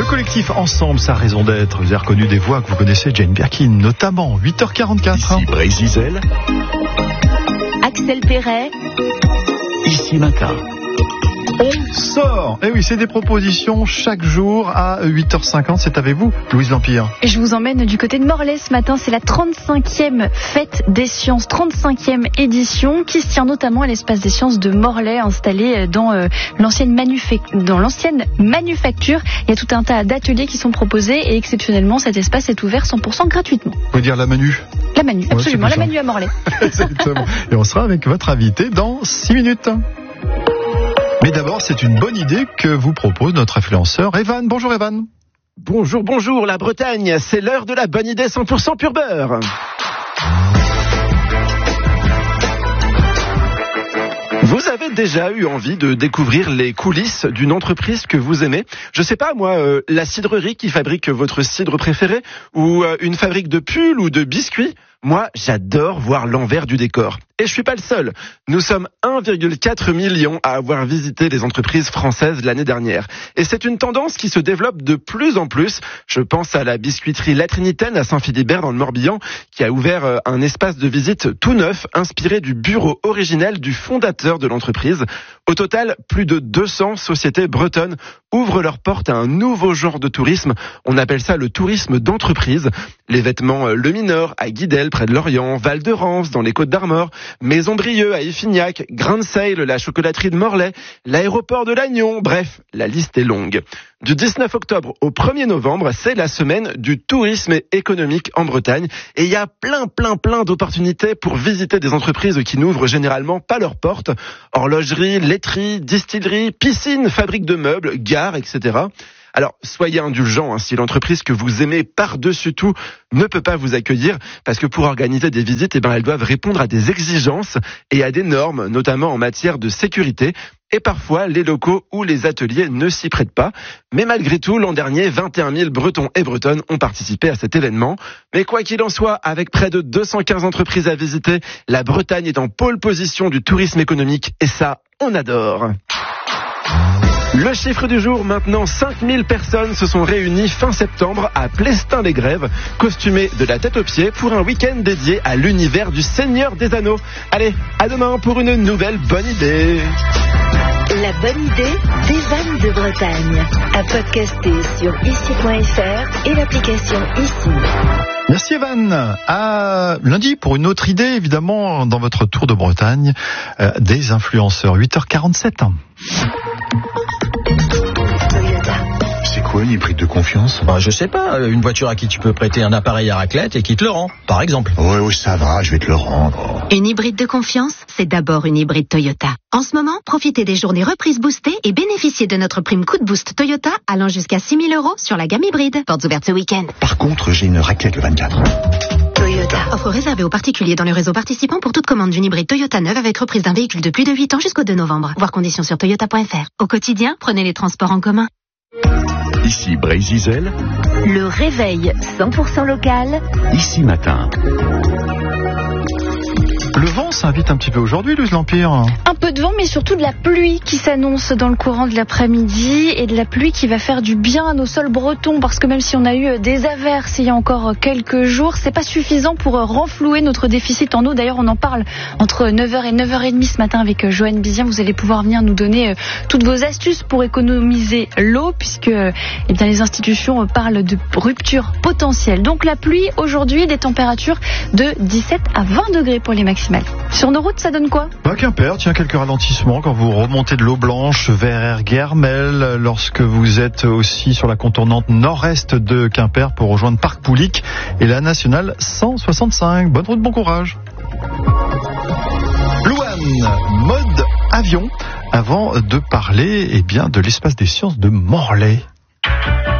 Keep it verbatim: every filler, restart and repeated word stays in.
collectif Ensemble, sa raison d'être. Vous avez reconnu des voix que vous connaissez, Jane Birkin, notamment. huit heures quarante-quatre. Ici Brézizel. Axel Perret. Ici Matin. On sort. Eh oui, c'est des propositions chaque jour à huit heures cinquante. C'est avec vous, Louise L'Empire. Et je vous emmène du côté de Morlaix ce matin. C'est la trente-cinquième fête des sciences, trente-cinquième édition, qui se tient notamment à l'espace des sciences de Morlaix, installé dans, euh, l'ancienne, manufac- dans l'ancienne manufacture. Il y a tout un tas d'ateliers qui sont proposés et exceptionnellement, cet espace est ouvert cent pour cent gratuitement. Vous pouvez dire la Manu. La Manu, Ouais, absolument, c'est la plus Manu à Morlaix. Exactement. Et on sera avec votre invité dans six minutes. Mais d'abord, c'est une bonne idée que vous propose notre influenceur Evan. Bonjour Evan. Bonjour, bonjour, la Bretagne, c'est l'heure de la bonne idée cent pour cent pur beurre. Vous avez déjà eu envie de découvrir les coulisses d'une entreprise que vous aimez ? Je sais pas, moi, euh, la cidrerie qui fabrique votre cidre préféré ? Ou euh, une fabrique de pulls ou de biscuits ? Moi, j'adore voir l'envers du décor. Et je suis pas le seul. Nous sommes un virgule quatre million à avoir visité les entreprises françaises l'année dernière. Et c'est une tendance qui se développe de plus en plus. Je pense à la biscuiterie La Trinitaine à Saint-Philibert dans le Morbihan, qui a ouvert un espace de visite tout neuf, inspiré du bureau originel du fondateur de l'entreprise. Au total, plus de deux cents sociétés bretonnes ouvrent leurs portes à un nouveau genre de tourisme. On appelle ça le tourisme d'entreprise. Les vêtements Le Mineur à Guidel, près de Lorient, Val de Rance dans les Côtes-d'Armor, Maison Brieux à Effignac, Grain de Seil, la chocolaterie de Morlaix, l'aéroport de Lannion, bref, la liste est longue. Du dix-neuf octobre au premier novembre, c'est la semaine du tourisme économique en Bretagne. Et il y a plein, plein, plein d'opportunités pour visiter des entreprises qui n'ouvrent généralement pas leurs portes. Horlogerie, laiterie, distillerie, piscine, fabrique de meubles, gare, et cetera. Alors, soyez indulgents hein, si l'entreprise que vous aimez par-dessus tout ne peut pas vous accueillir, parce que pour organiser des visites, eh ben, elles doivent répondre à des exigences et à des normes, notamment en matière de sécurité. Et parfois, les locaux ou les ateliers ne s'y prêtent pas. Mais malgré tout, l'an dernier, vingt et un mille Bretons et Bretonnes ont participé à cet événement. Mais quoi qu'il en soit, avec près de deux cent quinze entreprises à visiter, la Bretagne est en pôle position du tourisme économique. Et ça, on adore. Le chiffre du jour, maintenant, cinq mille personnes se sont réunies fin septembre à Plestin-les-Grèves, costumées de la tête aux pieds pour un week-end dédié à l'univers du Seigneur des Anneaux. Allez, à demain pour une nouvelle bonne idée. La bonne idée d'Evan de Bretagne, à podcaster sur ici point f r et l'application Ici. Merci Evan. À lundi pour une autre idée, évidemment, dans votre tour de Bretagne, euh, des influenceurs. huit heures quarante-sept. C'est quoi une hybride de confiance ? Bah, je sais pas, une voiture à qui tu peux prêter un appareil à raclette et qui te le rend, par exemple. Ouais, ouais, ça va, je vais te le rendre. Une hybride de confiance, c'est d'abord une hybride Toyota. En ce moment, profitez des journées reprises boostées et bénéficiez de notre prime coup de boost Toyota allant jusqu'à six mille euros sur la gamme hybride. Portes ouvertes ce week-end. Par contre, j'ai une raclette le vingt-quatre. Toyota. Offre réservée aux particuliers dans le réseau participant pour toute commande d'une hybride Toyota neuve avec reprise d'un véhicule de plus de huit ans jusqu'au deux novembre. Voir conditions sur toyota point f r. Au quotidien, prenez les transports en commun. Ici Brézizel. Le réveil cent pour cent local. Ici Matin. Le vent s'invite un petit peu aujourd'hui, Louise L'Empire. Un peu de vent, mais surtout de la pluie qui s'annonce dans le courant de l'après-midi et de la pluie qui va faire du bien à nos sols bretons, parce que même si on a eu des averses il y a encore quelques jours, c'est pas suffisant pour renflouer notre déficit en eau. D'ailleurs, on en parle entre neuf heures et neuf heures trente ce matin avec Joanne Bizien. Vous allez pouvoir venir nous donner toutes vos astuces pour économiser l'eau, puisque eh bien, les institutions parlent de rupture potentielle. Donc la pluie aujourd'hui, des températures de dix-sept à vingt degrés pour les maximales. Sur nos routes, ça donne quoi ? Bah, Quimper, tiens, quelques ralentissements quand vous remontez de l'eau blanche vers Erguermel, lorsque vous êtes aussi sur la contournante nord-est de Quimper pour rejoindre Parc Poulic et la nationale cent soixante-cinq. Bonne route, bon courage. Louane, mode avion, avant de parler eh bien, de l'espace des sciences de Morlaix.